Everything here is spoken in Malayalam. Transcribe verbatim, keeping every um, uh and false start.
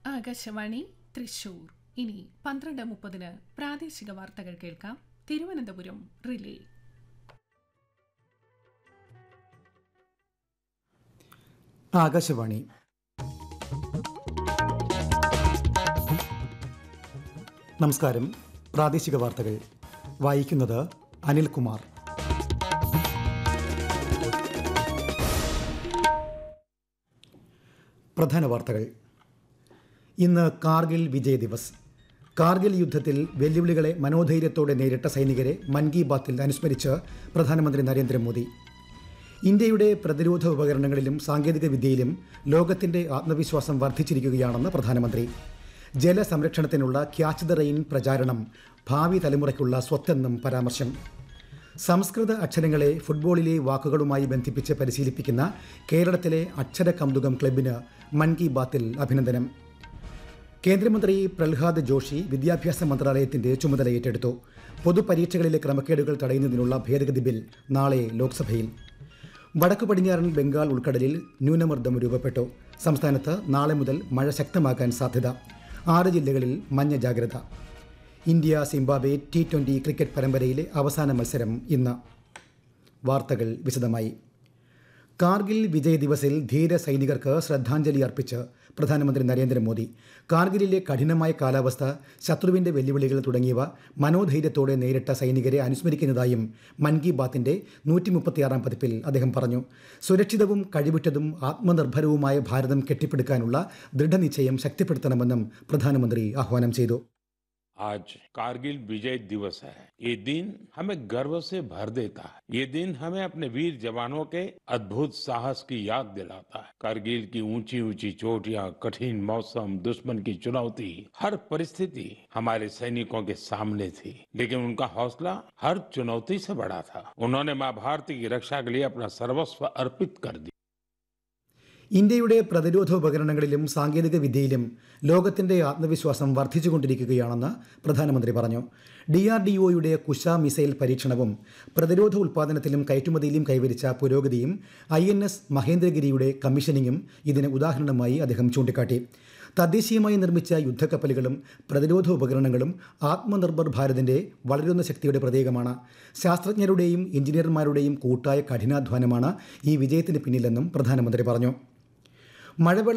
ആകാശവാണി തൃശൂർ. ഇനി പന്ത്രണ്ട് മുപ്പതിന് പ്രാദേശിക വാർത്തകൾ കേൾക്കാം. തിരുവനന്തപുരം റിലേ. ആകാശവാണി. നമസ്കാരം. പ്രാദേശിക വാർത്തകൾ വായിക്കുന്നത് അനിൽകുമാർ. പ്രധാന വാർത്തകൾ. ഇന്ന് കാർഗിൽ വിജയ് ദിവസ്. കാർഗിൽ യുദ്ധത്തിൽ വെല്ലുവിളികളെ മനോധൈര്യത്തോടെ നേരിട്ട സൈനികരെ മൻ കി ബാത്തിൽ അനുസ്മരിച്ച് പ്രധാനമന്ത്രി നരേന്ദ്രമോദി. ഇന്ത്യയുടെ പ്രതിരോധ ഉപകരണങ്ങളിലും സാങ്കേതിക വിദ്യയിലും ലോകത്തിന്റെ ആത്മവിശ്വാസം വർദ്ധിച്ചിരിക്കുകയാണെന്ന് പ്രധാനമന്ത്രി. ജലസംരക്ഷണത്തിനുള്ള ക്യാച്ച് ദ റെയിൻ പ്രചാരണം ഭാവി തലമുറയ്ക്കുള്ള സ്വത്തെന്നും പരാമർശം. സംസ്കൃത അക്ഷരങ്ങളെ ഫുട്ബോളിലെ വാക്കുകളുമായി ബന്ധിപ്പിച്ച് പരിശീലിപ്പിക്കുന്ന കേരളത്തിലെ അക്ഷര കൗതുകം ക്ലബിന് മൻ കി ബാത്തിൽ അഭിനന്ദനം. കേന്ദ്രമന്ത്രി പ്രഹ്ലാദ് ജോഷി വിദ്യാഭ്യാസ മന്ത്രാലയത്തിന്റെ ചുമതല ഏറ്റെടുത്തു. പൊതുപരീക്ഷകളിലെ ക്രമക്കേടുകൾ തടയുന്നതിനുള്ള ഭേദഗതി ബിൽ നാളെ ലോക്സഭയിൽ. വടക്കു പടിഞ്ഞാറൻ ബംഗാൾ ഉൾക്കടലിൽ ന്യൂനമർദ്ദം രൂപപ്പെട്ടു. സംസ്ഥാനത്ത് നാളെ മുതൽ മഴ ശക്തമാകാൻ സാധ്യത. ആറ് ജില്ലകളിൽ മഞ്ഞ ജാഗ്രത. India Zimbabwe T twenty cricket പരമ്പരയിലെ അവസാന മത്സരം ഇന്ന്. വാർത്തകൾ വിശദമായി. കാർഗിൽ വിജയ് ദിവസിൽ ധീര സൈനികർക്ക് ശ്രദ്ധാഞ്ജലി അർപ്പിച്ച് പ്രധാനമന്ത്രി നരേന്ദ്രമോദി. കാർഗിലിലെ കഠിനമായ കാലാവസ്ഥ, ശത്രുവിൻ്റെ വെല്ലുവിളികൾ തുടങ്ങിയവ മനോധൈര്യത്തോടെ നേരിട്ട സൈനികരെ അനുസ്മരിക്കുന്നതായും മൻ കി ബാത്തിന്റെ നൂറ്റി മുപ്പത്തിയാറാം പതിപ്പിൽ അദ്ദേഹം പറഞ്ഞു. സുരക്ഷിതവും കഴിവുറ്റതും ആത്മനിർഭരവുമായ ഭാരതം കെട്ടിപ്പടുക്കാനുള്ള ദൃഢനിശ്ചയം ശക്തിപ്പെടുത്തണമെന്നും പ്രധാനമന്ത്രി ആഹ്വാനം ചെയ്തു. आज कारगिल विजय दिवस है. ये दिन हमें गर्व से भर देता है. ये दिन हमें अपने वीर जवानों के अद्भुत साहस की याद दिलाता है. कारगिल की ऊंची ऊंची चोटियां, कठिन मौसम, दुश्मन की चुनौती, हर परिस्थिति हमारे सैनिकों के सामने थी, लेकिन उनका हौसला हर चुनौती से बड़ा था. उन्होंने मां भारती की रक्षा के लिए अपना सर्वस्व अर्पित कर दिया. ഇന്ത്യയുടെ പ്രതിരോധ ഉപകരണങ്ങളിലും സാങ്കേതിക വിദ്യയിലും ലോകത്തിന്റെ ആത്മവിശ്വാസം വർദ്ധിച്ചുകൊണ്ടിരിക്കുകയാണെന്ന് പ്രധാനമന്ത്രി പറഞ്ഞു. ഡി ആർ ഡി ഒയുടെ കുശ മിസൈൽ പരീക്ഷണവും പ്രതിരോധ ഉൽപ്പാദനത്തിലും കയറ്റുമതിയിലും കൈവരിച്ച പുരോഗതിയും ഐ എൻ എസ് മഹേന്ദ്രഗിരിയുടെ കമ്മീഷനിങ്ങും ഇതിന് ഉദാഹരണമായി അദ്ദേഹം ചൂണ്ടിക്കാട്ടി. തദ്ദേശീയമായി നിർമ്മിച്ച യുദ്ധക്കപ്പലുകളും പ്രതിരോധ ഉപകരണങ്ങളും ആത്മനിർഭർ ഭാരതിന്റെ വളരുന്ന ശക്തിയുടെ പ്രതീകമാണ്. ശാസ്ത്രജ്ഞരുടെയും എഞ്ചിനീയർമാരുടെയും കൂട്ടായ കഠിനാധ്വാനമാണ് ഈ വിജയത്തിന് പിന്നിലെന്നും പ്രധാനമന്ത്രി പറഞ്ഞു. മഴവെള്ള